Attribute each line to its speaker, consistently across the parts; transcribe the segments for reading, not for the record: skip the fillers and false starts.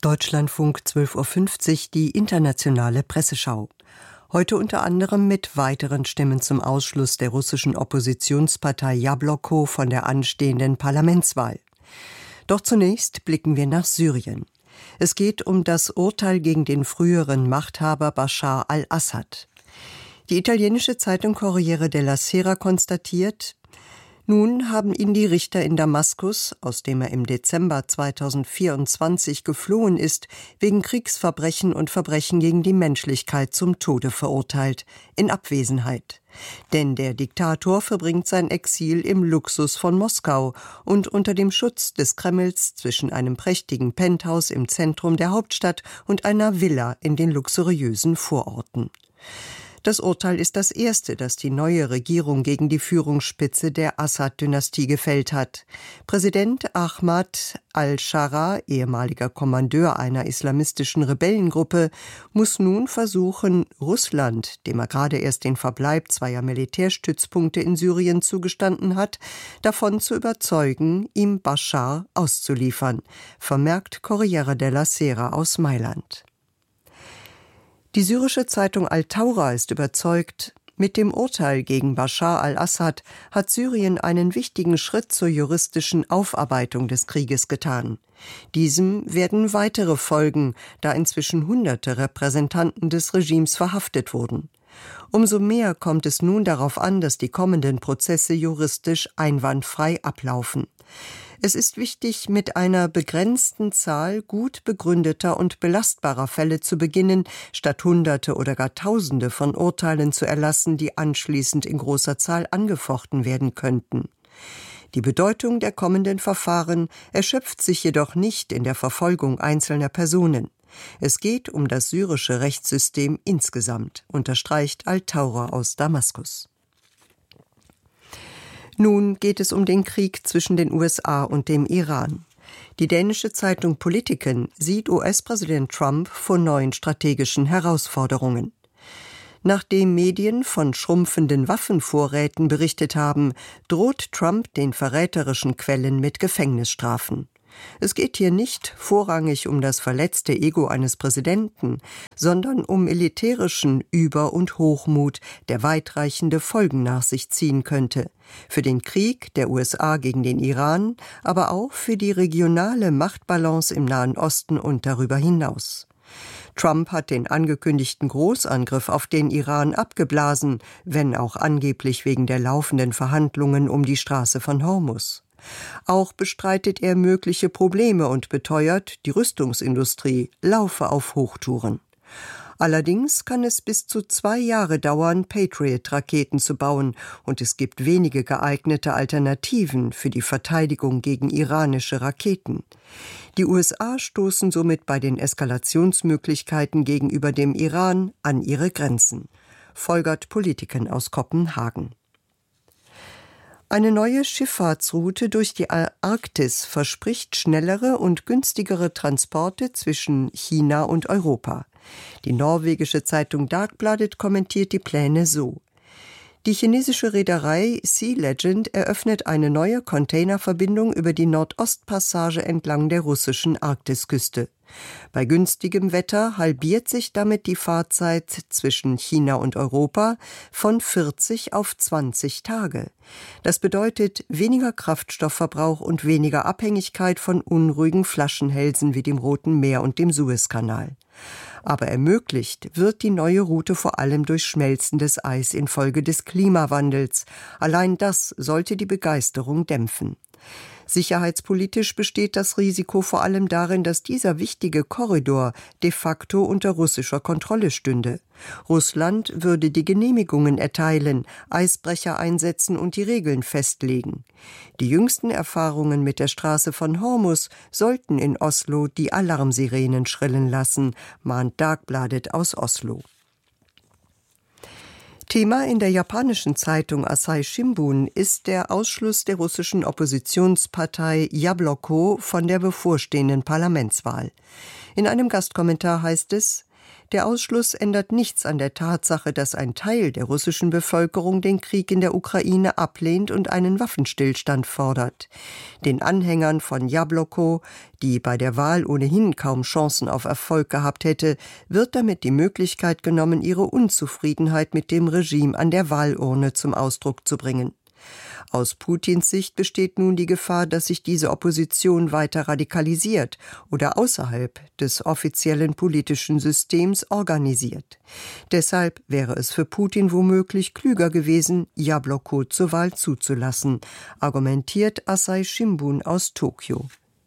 Speaker 1: Deutschlandfunk 12:50 Uhr, die internationale Presseschau. Heute unter anderem mit weiteren Stimmen zum Ausschluss der russischen Oppositionspartei Jabloko von der anstehenden Parlamentswahl. Doch zunächst blicken wir nach Syrien. Es geht um das Urteil gegen den früheren Machthaber Bashar al-Assad. Die italienische Zeitung Corriere della Sera konstatiert: Nun haben ihn die Richter in Damaskus, aus dem er im Dezember 2024 geflohen ist, wegen Kriegsverbrechen und Verbrechen gegen die Menschlichkeit zum Tode verurteilt, in Abwesenheit. Denn der Diktator verbringt sein Exil im Luxus von Moskau und unter dem Schutz des Kremls zwischen einem prächtigen Penthouse im Zentrum der Hauptstadt und einer Villa in den luxuriösen Vororten. Das Urteil ist das erste, das die neue Regierung gegen die Führungsspitze der Assad-Dynastie gefällt hat. Präsident Ahmad al-Sharaa, ehemaliger Kommandeur einer islamistischen Rebellengruppe, muss nun versuchen, Russland, dem er gerade erst den Verbleib zweier Militärstützpunkte in Syrien zugestanden hat, davon zu überzeugen, ihm Bashar auszuliefern, vermerkt Corriere della Sera aus Mailand. Die syrische Zeitung Al-Thawra ist überzeugt, mit dem Urteil gegen Bashar al-Assad hat Syrien einen wichtigen Schritt zur juristischen Aufarbeitung des Krieges getan. Diesem werden weitere folgen, da inzwischen Hunderte Repräsentanten des Regimes verhaftet wurden. Umso mehr kommt es nun darauf an, dass die kommenden Prozesse juristisch einwandfrei ablaufen. Es ist wichtig, mit einer begrenzten Zahl gut begründeter und belastbarer Fälle zu beginnen, statt Hunderte oder gar Tausende von Urteilen zu erlassen, die anschließend in großer Zahl angefochten werden könnten. Die Bedeutung der kommenden Verfahren erschöpft sich jedoch nicht in der Verfolgung einzelner Personen. Es geht um das syrische Rechtssystem insgesamt, unterstreicht Al-Thawra aus Damaskus. Nun geht es um den Krieg zwischen den USA und dem Iran. Die dänische Zeitung Politiken sieht US-Präsident Trump vor neuen strategischen Herausforderungen. Nachdem Medien von schrumpfenden Waffenvorräten berichtet haben, droht Trump den verräterischen Quellen mit Gefängnisstrafen. Es geht hier nicht vorrangig um das verletzte Ego eines Präsidenten, sondern um militärischen Über- und Hochmut, der weitreichende Folgen nach sich ziehen könnte. Für den Krieg der USA gegen den Iran, aber auch für die regionale Machtbalance im Nahen Osten und darüber hinaus. Trump hat den angekündigten Großangriff auf den Iran abgeblasen, wenn auch angeblich wegen der laufenden Verhandlungen um die Straße von Hormuz. Auch bestreitet er mögliche Probleme und beteuert, die Rüstungsindustrie laufe auf Hochtouren. Allerdings kann es bis zu 2 Jahre dauern, Patriot-Raketen zu bauen, und es gibt wenige geeignete Alternativen für die Verteidigung gegen iranische Raketen. Die USA stoßen somit bei den Eskalationsmöglichkeiten gegenüber dem Iran an ihre Grenzen, folgert Politiken aus Kopenhagen. Eine neue Schifffahrtsroute durch die Arktis verspricht schnellere und günstigere Transporte zwischen China und Europa. Die norwegische Zeitung Dagbladet kommentiert die Pläne so: Die chinesische Reederei Sea Legend eröffnet eine neue Containerverbindung über die Nordostpassage entlang der russischen Arktisküste. Bei günstigem Wetter halbiert sich damit die Fahrzeit zwischen China und Europa von 40 auf 20 Tage. Das bedeutet weniger Kraftstoffverbrauch und weniger Abhängigkeit von unruhigen Flaschenhälsen wie dem Roten Meer und dem Suezkanal. Aber ermöglicht wird die neue Route vor allem durch schmelzendes Eis infolge des Klimawandels. Allein das sollte die Begeisterung dämpfen. Sicherheitspolitisch besteht das Risiko vor allem darin, dass dieser wichtige Korridor de facto unter russischer Kontrolle stünde. Russland würde die Genehmigungen erteilen, Eisbrecher einsetzen und die Regeln festlegen. Die jüngsten Erfahrungen mit der Straße von Hormuz sollten in Oslo die Alarmsirenen schrillen lassen, mahnt Dagbladet aus Oslo. Thema in der japanischen Zeitung Asahi Shimbun ist der Ausschluss der russischen Oppositionspartei Jabloko von der bevorstehenden Parlamentswahl. In einem Gastkommentar heißt es: Der Ausschluss ändert nichts an der Tatsache, dass ein Teil der russischen Bevölkerung den Krieg in der Ukraine ablehnt und einen Waffenstillstand fordert. Den Anhängern von Jabloko, die bei der Wahl ohnehin kaum Chancen auf Erfolg gehabt hätte, wird damit die Möglichkeit genommen, ihre Unzufriedenheit mit dem Regime an der Wahlurne zum Ausdruck zu bringen. Aus Putins Sicht besteht nun die Gefahr, dass sich diese Opposition weiter radikalisiert oder außerhalb des offiziellen politischen Systems organisiert. Deshalb wäre es für Putin womöglich klüger gewesen, Jabloko zur Wahl zuzulassen, argumentiert Asahi Shimbun aus Tokio.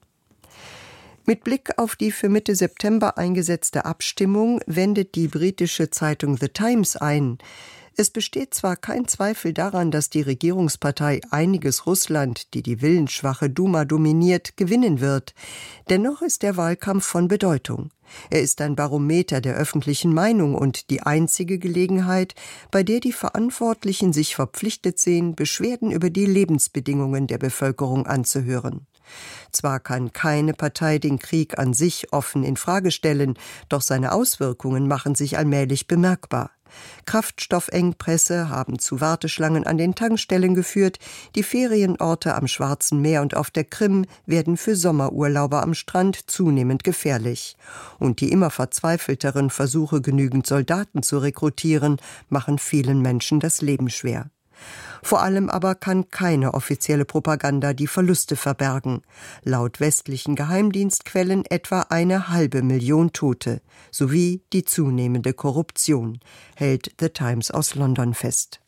Speaker 1: Mit Blick auf die für Mitte September eingesetzte Abstimmung wendet die britische Zeitung The Times ein: Es besteht zwar kein Zweifel daran, dass die Regierungspartei Einiges Russland, die die willensschwache Duma dominiert, gewinnen wird. Dennoch ist der Wahlkampf von Bedeutung. Er ist ein Barometer der öffentlichen Meinung und die einzige Gelegenheit, bei der die Verantwortlichen sich verpflichtet sehen, Beschwerden über die Lebensbedingungen der Bevölkerung anzuhören. Zwar kann keine Partei den Krieg an sich offen in Frage stellen, doch seine Auswirkungen machen sich allmählich bemerkbar. Kraftstoffengpässe haben zu Warteschlangen an den Tankstellen geführt, die Ferienorte am Schwarzen Meer und auf der Krim werden für Sommerurlauber am Strand zunehmend gefährlich. Und die immer verzweifelteren Versuche, genügend Soldaten zu rekrutieren, machen vielen Menschen das Leben schwer. Vor allem aber kann keine offizielle Propaganda die Verluste verbergen. Laut westlichen Geheimdienstquellen etwa 500.000 Tote, sowie die zunehmende Korruption, hält The Times aus London fest.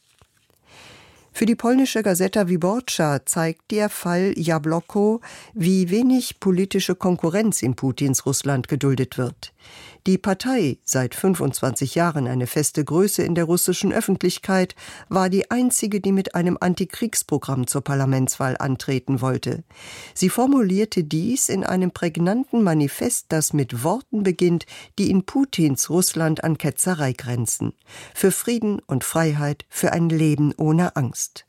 Speaker 1: Für die polnische Gazeta Wyborcza zeigt der Fall Jabloko, wie wenig politische Konkurrenz in Putins Russland geduldet wird. Die Partei, seit 25 Jahren eine feste Größe in der russischen Öffentlichkeit, war die einzige, die mit einem Antikriegsprogramm zur Parlamentswahl antreten wollte. Sie formulierte dies in einem prägnanten Manifest, das mit Worten beginnt, die in Putins Russland an Ketzerei grenzen. Für Frieden und Freiheit, für ein Leben ohne Angst.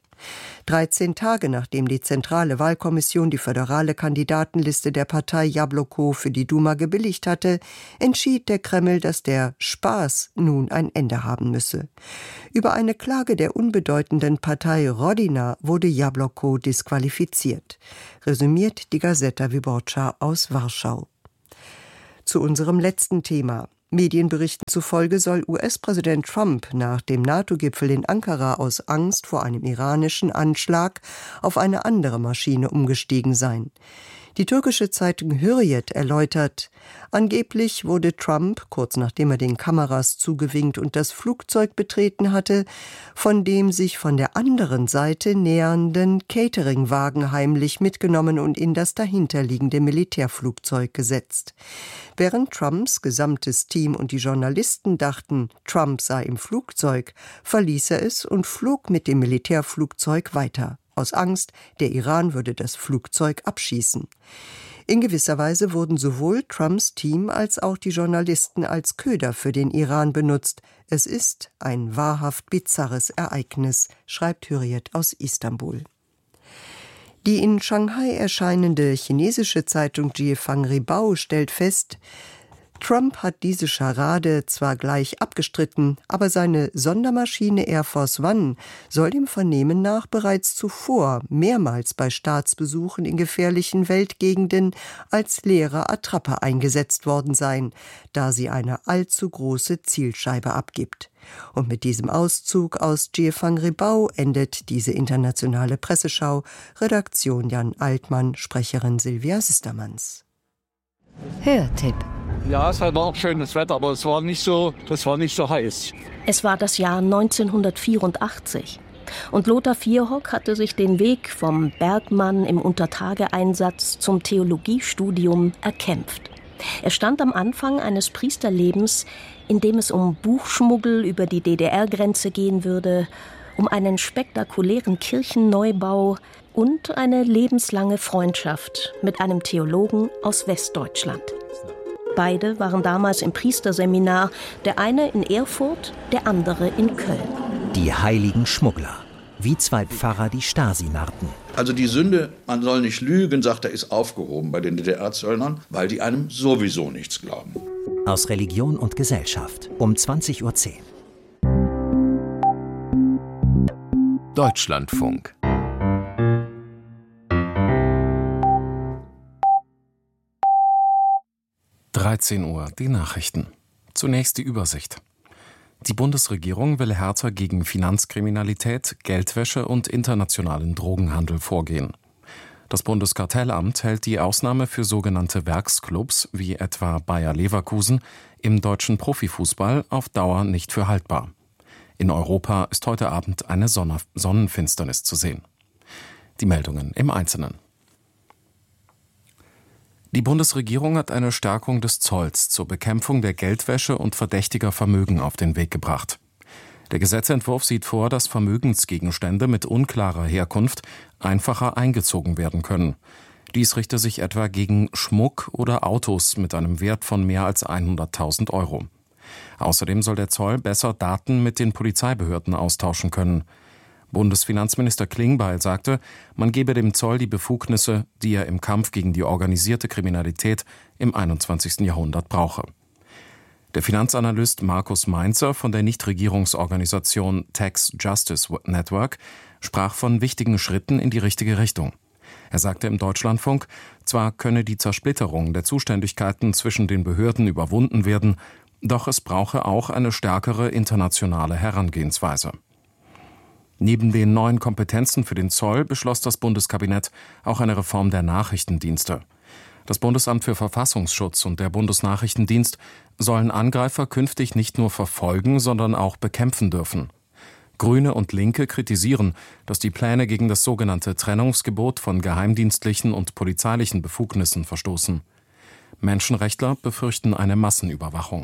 Speaker 1: 13 Tage nachdem die Zentrale Wahlkommission die föderale Kandidatenliste der Partei Jabloko für die Duma gebilligt hatte, entschied der Kreml, dass der Spaß nun ein Ende haben müsse. Über eine Klage der unbedeutenden Partei Rodina wurde Jabloko disqualifiziert, resümiert die Gazeta Wyborcza aus Warschau. Zu unserem letzten Thema. Medienberichten zufolge soll US-Präsident Trump nach dem NATO-Gipfel in Ankara aus Angst vor einem iranischen Anschlag auf eine andere Maschine umgestiegen sein. Die türkische Zeitung Hürriyet erläutert, angeblich wurde Trump, kurz nachdem er den Kameras zugewinkt und das Flugzeug betreten hatte, von dem sich von der anderen Seite nähernden Cateringwagen heimlich mitgenommen und in das dahinterliegende Militärflugzeug gesetzt. Während Trumps gesamtes Team und die Journalisten dachten, Trump sei im Flugzeug, verließ er es und flog mit dem Militärflugzeug weiter. Aus Angst, der Iran würde das Flugzeug abschießen. In gewisser Weise wurden sowohl Trumps Team als auch die Journalisten als Köder für den Iran benutzt. Es ist ein wahrhaft bizarres Ereignis, schreibt Hürriyet aus Istanbul. Die in Shanghai erscheinende chinesische Zeitung Jiefang Ribao stellt fest, Trump hat diese Scharade zwar gleich abgestritten, aber seine Sondermaschine Air Force One soll dem Vernehmen nach bereits zuvor mehrmals bei Staatsbesuchen in gefährlichen Weltgegenden als leere Attrappe eingesetzt worden sein, da sie eine allzu große Zielscheibe abgibt. Und mit diesem Auszug aus Jiefang Ribao endet diese internationale Presseschau. Redaktion Jan Altmann, Sprecherin Silvia Sistermanns.
Speaker 2: Hörtipp.
Speaker 3: Ja, es war auch schönes Wetter, aber es war nicht so heiß.
Speaker 2: Es war das Jahr 1984 und Lothar Vierhock hatte sich den Weg vom Bergmann im Untertageeinsatz zum Theologiestudium erkämpft. Er stand am Anfang eines Priesterlebens, in dem es um Buchschmuggel über die DDR-Grenze gehen würde, um einen spektakulären Kirchenneubau und eine lebenslange Freundschaft mit einem Theologen aus Westdeutschland. Beide waren damals im Priesterseminar, der eine in Erfurt, der andere in Köln.
Speaker 4: Die heiligen Schmuggler, wie zwei Pfarrer die Stasi narrten.
Speaker 5: Also die Sünde, man soll nicht lügen, sagt er, ist aufgehoben bei den DDR-Zöllnern, weil die einem sowieso nichts glauben.
Speaker 4: aus Religion und Gesellschaft um 20:10 Uhr.
Speaker 6: Deutschlandfunk. (13 Uhr) die Nachrichten. Zunächst die Übersicht. Die Bundesregierung will härter gegen Finanzkriminalität, Geldwäsche und internationalen Drogenhandel vorgehen. Das Bundeskartellamt hält die Ausnahme für sogenannte Werksclubs, wie etwa Bayer Leverkusen, im deutschen Profifußball auf Dauer nicht für haltbar. In Europa ist heute Abend eine Sonnenfinsternis zu sehen. Die Meldungen im Einzelnen. Die Bundesregierung hat eine Stärkung des Zolls zur Bekämpfung der Geldwäsche und verdächtiger Vermögen auf den Weg gebracht. Der Gesetzentwurf sieht vor, dass Vermögensgegenstände mit unklarer Herkunft einfacher eingezogen werden können. Dies richte sich etwa gegen Schmuck oder Autos mit einem Wert von mehr als 100.000 Euro. Außerdem soll der Zoll besser Daten mit den Polizeibehörden austauschen können. Bundesfinanzminister Klingbeil sagte, man gebe dem Zoll die Befugnisse, die er im Kampf gegen die organisierte Kriminalität im 21. Jahrhundert brauche. Der Finanzanalyst Markus Mainzer von der Nichtregierungsorganisation Tax Justice Network sprach von wichtigen Schritten in die richtige Richtung. Er sagte im Deutschlandfunk, zwar könne die Zersplitterung der Zuständigkeiten zwischen den Behörden überwunden werden, doch es brauche auch eine stärkere internationale Herangehensweise. Neben den neuen Kompetenzen für den Zoll beschloss das Bundeskabinett auch eine Reform der Nachrichtendienste. Das Bundesamt für Verfassungsschutz und der Bundesnachrichtendienst sollen Angreifer künftig nicht nur verfolgen, sondern auch bekämpfen dürfen. Grüne und Linke kritisieren, dass die Pläne gegen das sogenannte Trennungsgebot von geheimdienstlichen und polizeilichen Befugnissen verstoßen. Menschenrechtler befürchten eine Massenüberwachung.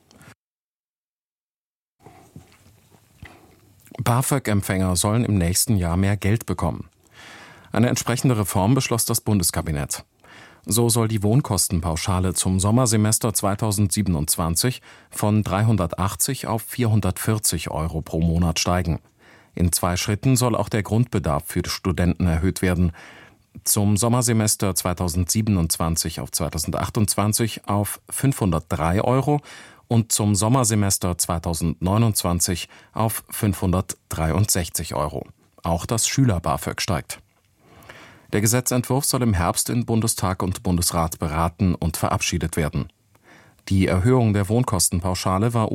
Speaker 6: BAföG-Empfänger sollen im nächsten Jahr mehr Geld bekommen. Eine entsprechende Reform beschloss das Bundeskabinett. So soll die Wohnkostenpauschale zum Sommersemester 2027 von 380 auf 440 Euro pro Monat steigen. In 2 Schritten soll auch der Grundbedarf für die Studenten erhöht werden. Zum Sommersemester 2027 auf 2028 auf 503 Euro und zum Sommersemester 2029 auf 563 Euro. Auch das Schüler-BAföG steigt. Der Gesetzentwurf soll im Herbst in Bundestag und Bundesrat beraten und verabschiedet werden. Die Erhöhung der Wohnkostenpauschale war